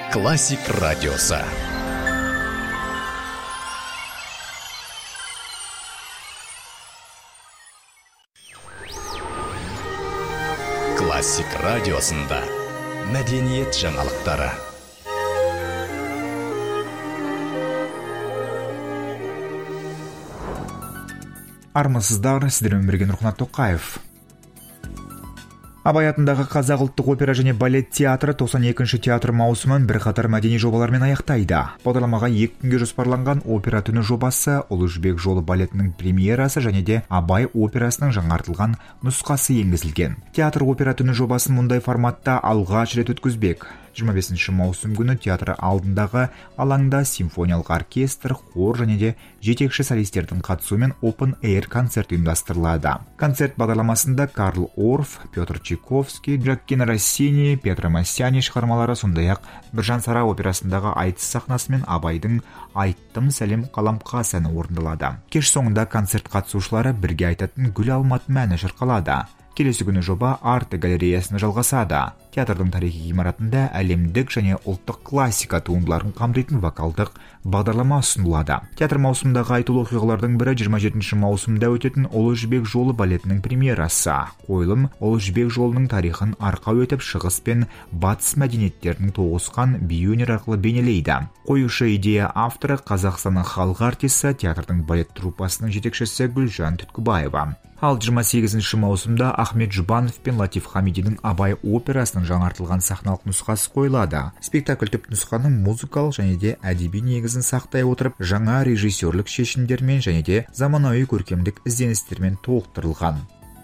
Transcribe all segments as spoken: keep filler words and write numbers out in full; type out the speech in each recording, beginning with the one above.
Классик радиосы. Классик радиосында мәдениет жаңалықтары. Армысыздар, сіздермен бірге Нұрханат Тоқаев. Абай атындағы Қазақ ұлттық опера және балет театры тоқсан екінші театр маусымын бірқатар мәдени жобалармен аяқтайды. Бағдарламаға екі күнге жоспарланған опера түні жобасы, Ұлы жібек жолы балетінің премьерасы және де Абай операсының жаңартылған нұсқасы енгізілген. Театр опера түні жобасын мұндай форматта алғаш рет өткізбек. жиырма бесінші маусым күні театр алдындағы алаңда симфониялық оркестр, хор және де жетекші солистердің қатысуымен Open Air концерт ұйымдастырылады. Концерт бағдарламасында Карл Орф, Петр Чайковский, Джаккино Россини, Петро Массиани шығармалары, сондай-ақ Біржан Сара операсындағы айтыс сахнасымен Абайдың «Айттым сәлем қаламқас» әні орындалады. Кеш соңында концерт қатысушылары бірге айтатын «Гүл алматым» әні шырқалады. Келесі күні жоба арт галереясына жалғасады. Театрдың тарихи ғимаратында әлемдік және ұлттық классика туындыларын қамтитын вокалдық бағдарлама ұсынылады. Театр маусымдағы айтулы оқиғалардың бірі жиырма жетінші маусымда өтетін Ұлы жібек жолы балетінің премьерасы. Қойылым Ұлы жібек жолының тарихын арқау етіп шығыс пен батыс мәдениеттерінің тоғысқан би өнер арқылы бейнелейді. Қоюшы идея авторы Қазақстанның халық артисі, театрдың балет труппасының жетекшісі Гүлжан Түткібаева. Ал жиырма сегізінші маусымда Ахмет Жұбанов пен Латиф Хамидидің Абай операсының жаңартылған сахналық нұсқасы қойылады. Спектакль түп нұсқаның музыкалық және де әдеби негізін сақтай отырып, жаңа режиссерлік шешімдермен және де заманауи көркемдік ізденістермен толықтырылған.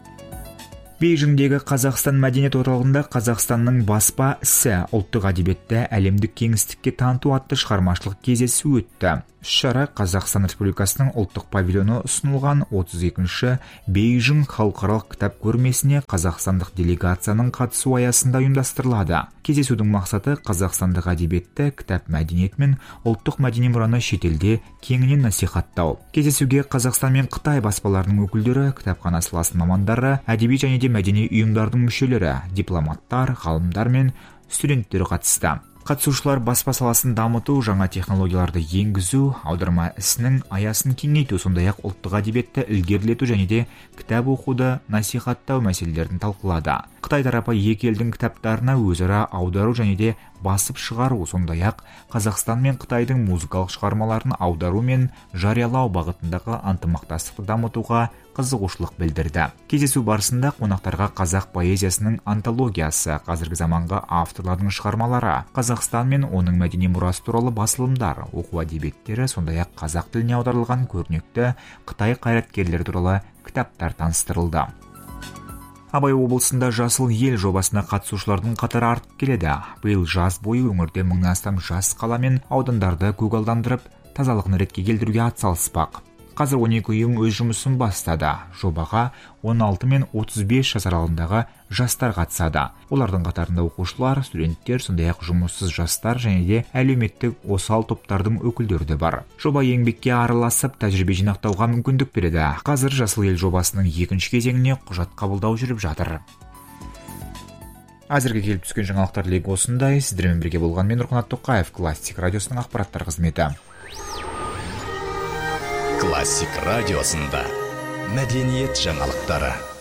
Бейжіңдегі Қазақстан мәдениет орталығында Қазақстанның баспа ісі ұлттық әдебиетті әлемдік кеңістікке таныту атты шығармашылық кездесу өтті. Шара Қазақстан Республикасының ұлттық павильоны ұсынылған отыз екінші Бейжің халықаралық кітап көрмесіне қазақстандық делегацияның қатысу аясында ұйымдастырылады. Кездесудің мақсаты қазақстандық әдебиетті, кітап мәдениет мен ұлттық мәдени мұраны шетелде кеңінен насихаттау. Кездесуге Қазақстан мен Қытай баспаларының өкілдері, кітапхана саласының мамандары, әдеби және де мәдени ұйымдардың мүшелері, дипломаттар, ғалымдар мен студенттер қатысты. Қатысушылар баспа саласын дамыту, жаңа технологияларды енгізу, аударма ісінің аясын кеңейту, сондай-ақ ұлттық әдебиетті ілгерілету және де кітап оқуды насихаттау мәселелерін талқылады. Қытай тарапы екі елдің кітаптарына өзара аудару және де басып шығару, сондай-ақ Қазақстан мен Қытайдың музыкалық шығармаларын аудару мен жариялау бағытындағы ынтымақтастықты дамытуға қызығушылық білдірді. Кездесу барысында қонақтарға қазақ поэзиясының антологиясы, қазіргі заманғы авторлардың шығармалары, Қазақстан мен оның мәдени мұрасы туралы басылымдар, оқу әдебиеттері, сондай-ақ қазақ тіліне аударылған көрнекті Қытай қайраткерлері туралы кітаптар таныстырылды. Абай облысында Жасыл ел жобасына қатысушылардың қатары артып келеді. Биыл жаз бойы өңірде мыңнан астам жас қала мен аудандарды көгалдандырып, тазалығын ретке келтіруге атсалыспақ. Қазір он екі ұйым өз жұмысын бастады. Жобаға он алты мен отыз бес жас аралығындағы жастар қатысады. Олардың қатарында оқушылар, студенттер, сондай-ақ жұмыссыз жастар және де әлеуметтік осал топтардың өкілдері де бар. Жоба еңбекке араласып, тәжірибе жинақтауға мүмкіндік береді. Қазір Жасыл ел жобасының екінші кезеңіне құжат қабылдау жүріп жатыр. Әзірге келіп түскен жаңалықтар легі осындай. Сіздермен бірге болған мен Нұрханат Тоқаев, Классик радиосының ақпараттар қызметі. Классик радиосында мәдениет жаңалықтары.